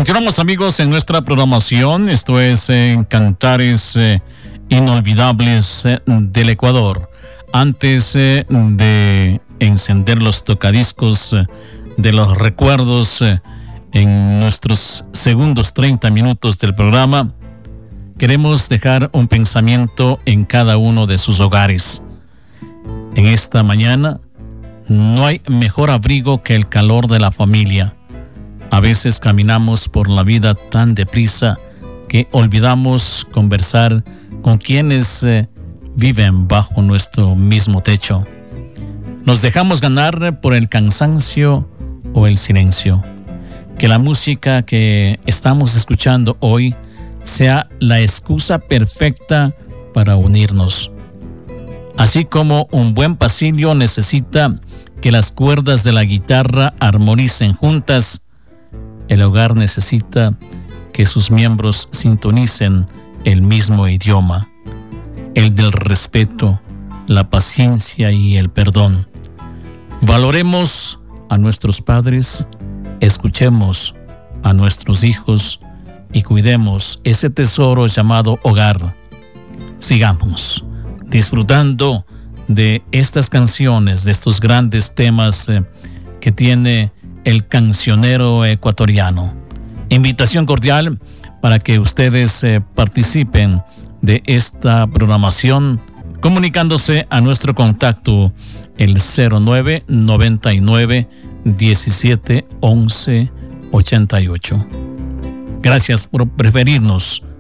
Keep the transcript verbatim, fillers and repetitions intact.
Continuamos, amigos, en nuestra programación. Esto es eh, Cantares eh, Inolvidables eh, del Ecuador. Antes eh, de encender los tocadiscos eh, de los recuerdos eh, en nuestros segundos treinta minutos del programa, queremos dejar un pensamiento en cada uno de sus hogares. En esta mañana, no hay mejor abrigo que el calor de la familia. A veces caminamos por la vida tan deprisa que olvidamos conversar con quienes eh, viven bajo nuestro mismo techo. Nos dejamos ganar por el cansancio o el silencio. Que la música que estamos escuchando hoy sea la excusa perfecta para unirnos. Así como un buen pasillo necesita que las cuerdas de la guitarra armonicen juntas, el hogar necesita que sus miembros sintonicen el mismo idioma, el del respeto, la paciencia y el perdón. Valoremos a nuestros padres, escuchemos a nuestros hijos y cuidemos ese tesoro llamado hogar. Sigamos disfrutando de estas canciones, de estos grandes temas eh, que tiene el cancionero ecuatoriano. Invitación cordial para que ustedes eh, participen de esta programación comunicándose a nuestro contacto el cero nueve noventa y nueve diecisiete once ochenta y ocho. Gracias por preferirnos